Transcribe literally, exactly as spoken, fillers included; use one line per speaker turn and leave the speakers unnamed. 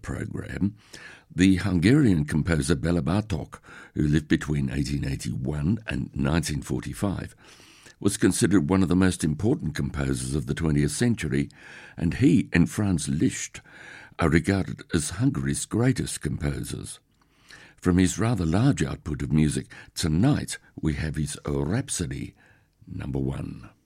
program, the Hungarian composer Bela Bartók, who lived between eighteen eighty-one and nineteen forty-five, was considered one of the most important composers of the twentieth century, and he and Franz Liszt are regarded as Hungary's greatest composers. From his rather large output of music, tonight we have his Rhapsody, number one.